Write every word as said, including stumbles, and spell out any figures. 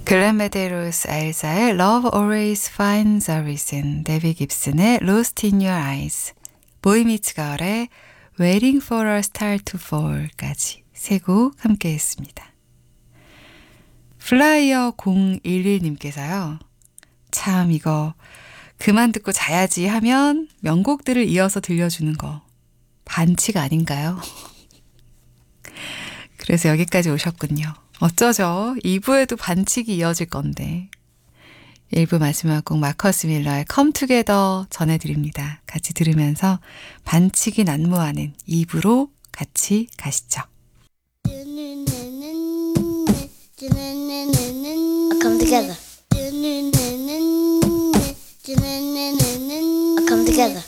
글렌 메데로스 엘사의 Love Always Finds a Reason, 데비 깁슨의 Lost in Your Eyes, 보이미츠 가을의 Waiting for a Star to Fall까지 세 곡 함께 했습니다. 플라이어 공일일님께서요. 참 이거 그만 듣고 자야지 하면 명곡들을 이어서 들려주는 거 반칙 아닌가요? 그래서 여기까지 오셨군요. 어쩌죠? 이 부에도 반칙이 이어질 건데. 일 부 마지막 곡 마커스 밀러의 Come Together 전해드립니다. 같이 들으면서 반칙이 난무하는 이 부로 같이 가시죠. Come together. Come together.